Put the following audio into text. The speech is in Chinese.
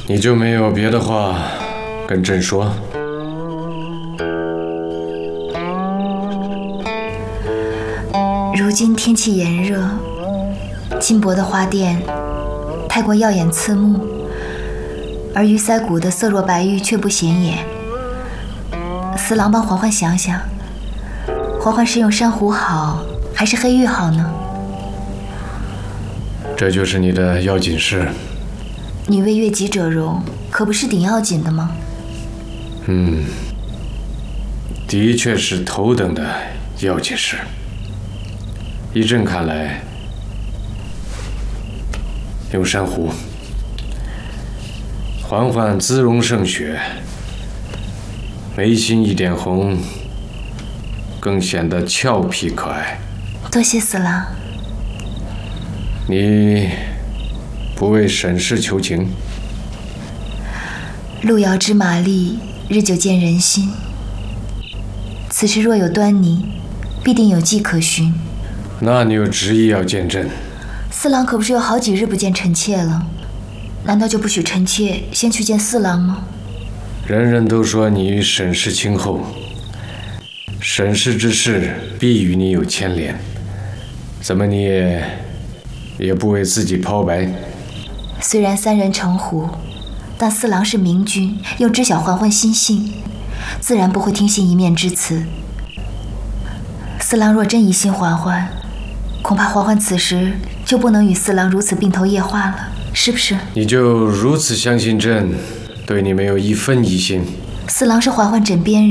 你就没有别的话跟朕说？ 如今天气炎热，金箔的花钿太过耀眼刺目，而鱼鳃骨的色若白玉却不显眼。四郎帮嬛嬛想想，嬛嬛是用珊瑚好还是黑玉好呢？ 这就是你的要紧事。 女为悦己者容，可不是顶要紧的吗？ 的确是头等的要紧事。依朕看来，用珊瑚，嬛嬛姿容胜雪，眉心一点红，更显得俏皮可爱。 多谢四郎。 你不为沈氏求情？ 路遥知马力，日久见人心。此事若有端倪，必定有迹可循。 那你有执意要见朕？ 四郎可不是有好几日不见臣妾了，难道就不许臣妾先去见四郎吗？ 人人都说你与沈氏亲厚，沈氏之事必与你有牵连，怎么你也不为自己抛白？ 虽然三人成虎，但四郎是明君，又知晓嬛嬛心性，自然不会听信一面之词。四郎若真疑心嬛嬛，恐怕嬛嬛此时就不能与四郎如此并头夜话了，是不是？ 你就如此相信朕，对你没有一分疑心？ 四郎是嬛嬛枕边人。